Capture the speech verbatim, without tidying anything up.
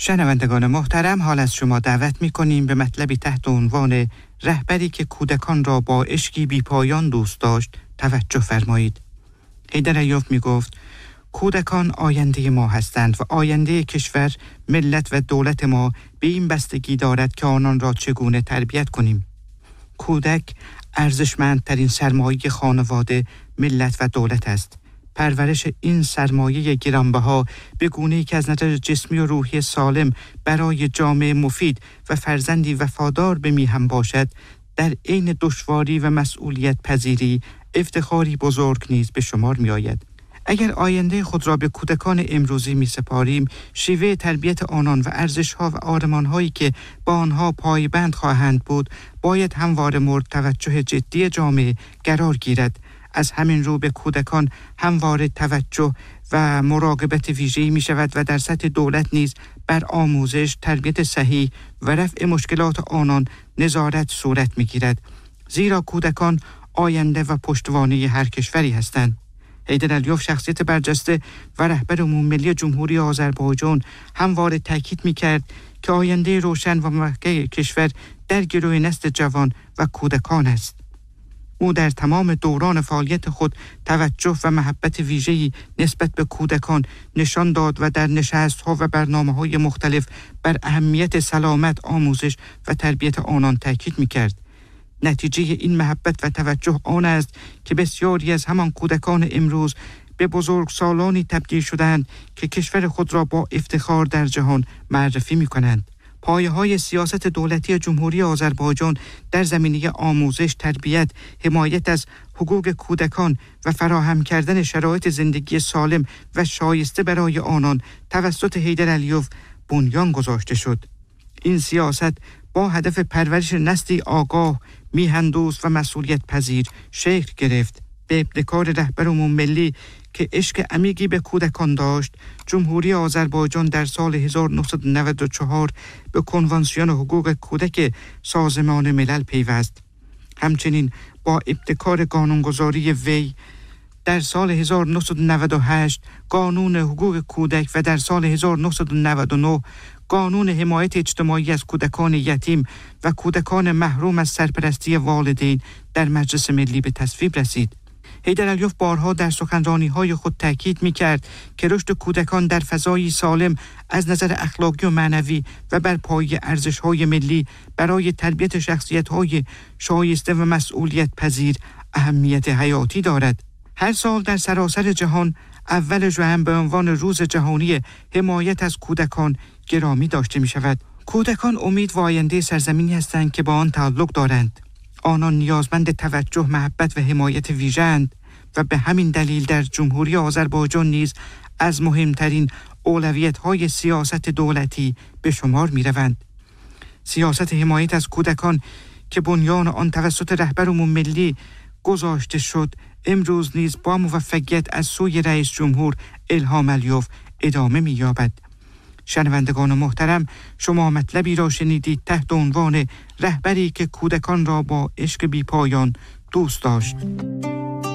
شنوندگان محترم، حال از شما دعوت می‌کنیم به مطلبی تحت عنوان رهبری که کودکان را با عشقی بی پایان دوست داشت توجه فرمایید. حیدر ایوف می‌گفت کودکان آینده ما هستند و آینده کشور، ملت و دولت ما به این بستگی دارد که آنان را چگونه تربیت کنیم. کودک ارزشمندترین سرمایه خانواده، ملت و دولت است. پرورش این سرمایه گرانبها به گونه‌ای که از نظر جسمی و روحی سالم برای جامعه مفید و فرزندی وفادار به میهن باشد، در عین دشواری و مسئولیت پذیری افتخاری بزرگ نیز به شمار می آید. اگر آینده خود را به کودکان امروزی می سپاریم، شیوه تربیت آنان و ارزش‌ها و آرمان‌هایی که با آنها پایبند خواهند بود، باید همواره مورد توجه جدی جامعه قرار گیرد. از همین رو به کودکان همواره توجه و مراقبت ویژه‌ای می شود و در سطح دولت نیز بر آموزش، تربیت صحیح و رفع مشکلات آنان نظارت صورت می گیرد. زیرا کودکان آینده و پشتوانه هر کشوری هستند. حیدر ایوف، شخصیت برجسته و رهبر عموم‌ملی جمهوری آذربایجان، همواره تاکید می‌کرد که آینده روشن و محکم کشور در گروه نسل جوان و کودکان است. او در تمام دوران فعالیت خود توجه و محبت ویژه‌ای نسبت به کودکان نشان داد و در نشست‌ها و برنامه‌های مختلف بر اهمیت سلامت، آموزش و تربیت آنان تاکید می‌کرد. نتیجه این محبت و توجه آن است که بسیاری از همان کودکان امروز به بزرگسالانی تبدیل شدند که کشور خود را با افتخار در جهان معرفی می‌کنند. پایه‌های سیاست دولتی جمهوری آذربایجان در زمینه آموزش، تربیت، حمایت از حقوق کودکان و فراهم کردن شرایط زندگی سالم و شایسته برای آنان توسط حیدر ایوف بنیان گذاشته شد. این سیاست با هدف پرورش نسلی آگاه، میهن‌دوست و مسئولیت پذیر شکل گرفت. به ابتکار رهبر عموم‌ملی که عشق عمیقی به کودکان داشت، جمهوری آذربایجان در سال هزار و نهصد و نود و چهار به کنوانسیون حقوق کودک سازمان ملل پیوست. همچنین با ابتکار قانونگذاری وی در سال هزار و نهصد و نود و هشت قانون حقوق کودک و در سال هزار و نهصد و نود و نه قانون حمایت اجتماعی از کودکان یتیم و کودکان محروم از سرپرستی والدین در مجلس ملی به تصویب رسید. حیدر ایوف بارها در سخنرانی‌های خود تاکید می‌کرد که رشد کودکان در فضایی سالم از نظر اخلاقی و معنوی و بر پایه ارزش‌های ملی برای تربیت شخصیت‌های شایسته و مسئولیت پذیر اهمیت حیاتی دارد. هر سال در سراسر جهان اول ژوئن به عنوان روز جهانی حمایت از کودکان گرامی داشته می‌شود. کودکان امید و آینده سرزمینی هستند که با آن تعلق دارند. آنان نیازمند توجه، محبت و حمایت ویژه‌اند و به همین دلیل در جمهوری آذربایجان نیز از مهمترین اولویت‌های سیاست دولتی به شمار می‌روند. سیاست حمایت از کودکان که بنیان آن توسط رهبر عموم‌ملی گذاشته شد، امروز نیز با موفقیت از سوی رئیس جمهور الهام علیوف ادامه می‌یابد. شنوندگان محترم، شما مطلبی را شنیدید تحت عنوان رهبری که کودکان را با عشق بی پایان دوست داشت.